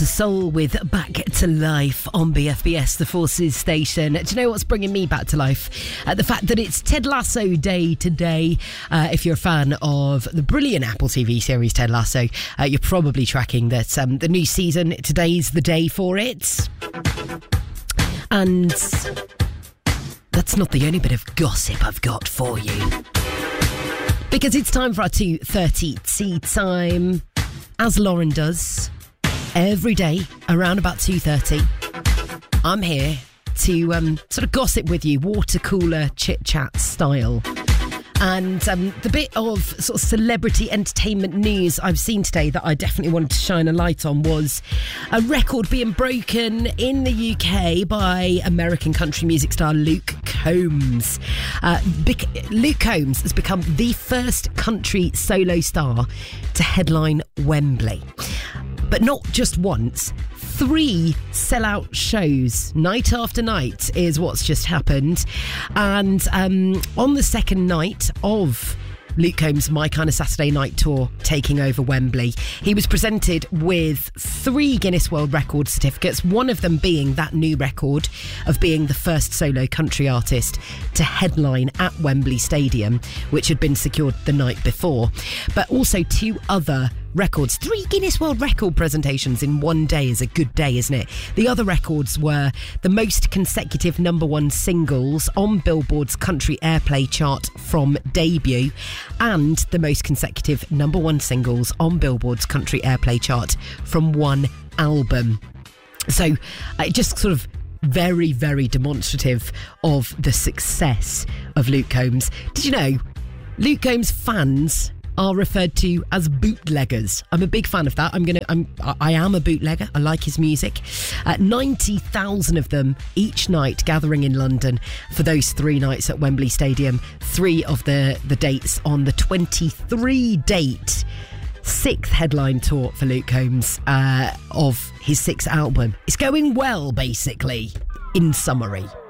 The Soul with Back to Life on BFBS, the Forces station. Do you know what's bringing me back to life? The fact that it's Ted Lasso Day today. If you're a fan of the brilliant Apple TV series Ted Lasso, you're probably tracking that the new season, today's the day for it. And that's not the only bit of gossip I've got for you. Because it's time for our 2:30 tea time, as Lauren does. Every day, around about 2:30, I'm here to sort of gossip with you, water cooler chit-chat style. And the bit of sort of celebrity entertainment news I've seen today that I definitely wanted to shine a light on was a record being broken in the UK by American country music star Luke Combs. Luke Combs has become the first country solo star to headline Wembley. But not just once, 3 sellout shows, night after night, is what's just happened. And on the second night of Luke Combs' My Kind of Saturday Night tour taking over Wembley, he was presented with 3 Guinness World Record certificates, one of them being that new record of being the first solo country artist to headline at Wembley Stadium, which had been secured the night before, but also 2 other records. 3 Guinness World Record presentations in one day is a good day, isn't it? The other records were the most consecutive #1 singles on Billboard's country airplay chart from debut, and the most consecutive #1 singles on Billboard's country airplay chart from one album. So just sort of very, very demonstrative of the success of Luke Combs. Did you know Luke Combs fans are referred to as bootleggers? I'm a big fan of that. I am a bootlegger. I like his music. 90,000 of them each night gathering in London for those 3 nights at Wembley Stadium. 3 of the dates on the 23-date 6th headline tour for Luke Combs of his 6th album. It's going well, basically, in summary.